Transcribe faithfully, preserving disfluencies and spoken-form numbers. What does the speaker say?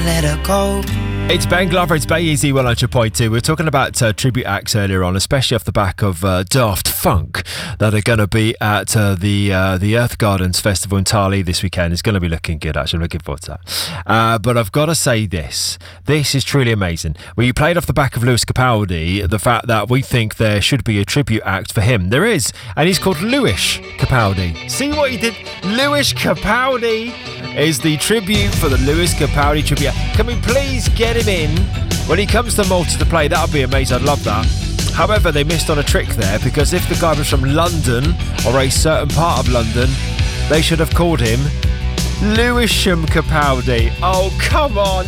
let her go. It's Ben Glover, it's Bay Easy one hundred point two. We were talking about uh, tribute acts earlier on, especially off the back of uh, Daft Punk that are going to be at uh, the uh, the Earth Gardens Festival in Tarlee this weekend. It's going to be looking good, actually. I'm looking forward to that. Uh, but I've got to say this. This is truly amazing. We played off the back of Lewis Capaldi, the fact that we think there should be a tribute act for him. There is, and he's called Lewis Capaldi. See what he did? Lewis Capaldi is the tribute for the Lewis Capaldi tribute. Can we please get him in when he comes to Malta to play? That would be amazing. I'd love that. However, they missed on a trick there, because if the guy was from London or a certain part of London, they should have called him Lewisham Capaldi. Oh, come on.